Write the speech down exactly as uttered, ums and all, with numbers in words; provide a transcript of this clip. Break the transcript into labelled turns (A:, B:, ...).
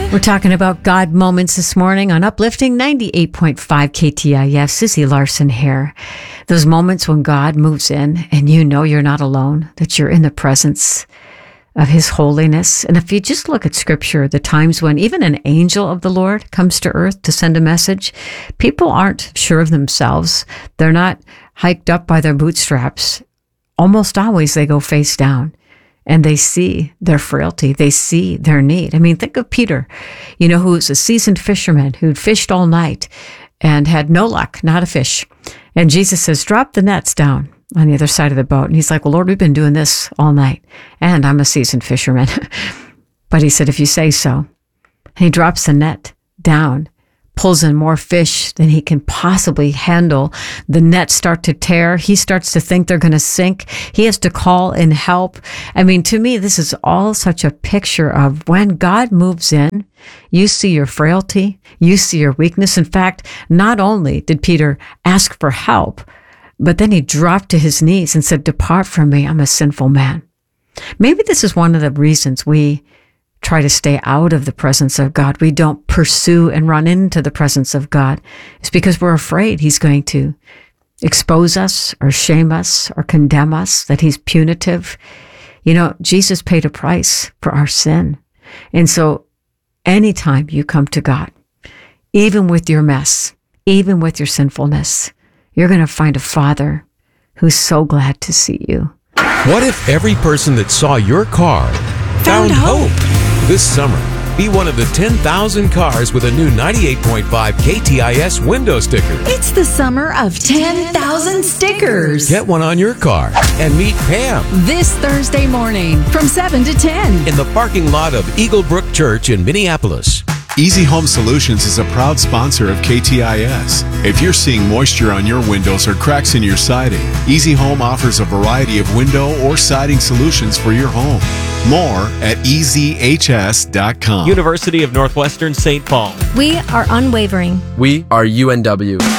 A: We're talking about God moments this morning on Uplifting ninety-eight point five K T I S. Susie Larson here. Those moments when God moves in and you know you're not alone, that you're in the presence of His holiness. And if you just look at Scripture, the times when even an angel of the Lord comes to earth to send a message, people aren't sure of themselves. They're not hiked up by their bootstraps. Almost always they go face down. And they see their frailty. They see their need. I mean, think of Peter, you know, who's a seasoned fisherman who'd fished all night and had no luck, not a fish. And Jesus says, drop the nets down on the other side of the boat. And he's like, well, Lord, we've been doing this all night. And I'm a seasoned fisherman. But he said, if you say so. And he drops the net down, pulls in more fish than he can possibly handle. The nets start to tear. He starts to think they're going to sink. He has to call in help. I mean, to me, this is all such a picture of when God moves in, you see your frailty, you see your weakness. In fact, not only did Peter ask for help, but then he dropped to his knees and said, depart from me, I'm a sinful man. Maybe this is one of the reasons we try to stay out of the presence of God. We don't pursue and run into the presence of God. It's because we're afraid He's going to expose us or shame us or condemn us, that He's punitive. You know, Jesus paid a price for our sin. And so anytime you come to God, even with your mess, even with your sinfulness, you're going to find a Father who's so glad to see you.
B: What if every person that saw your car found, found hope? This summer, be one of the ten thousand cars with a new ninety-eight point five K T I S window sticker.
C: It's the summer of ten thousand stickers.
B: Get one on your car and meet Pam
C: this Thursday morning from seven to ten
B: in the parking lot of Eagle Brook Church in Minneapolis.
D: Easy Home Solutions is a proud sponsor of K T I S. If you're seeing moisture on your windows or cracks in your siding, Easy Home offers a variety of window or siding solutions for your home. More at E Z H S dot com.
E: University of Northwestern Saint Paul.
F: We are unwavering.
G: We are U N W.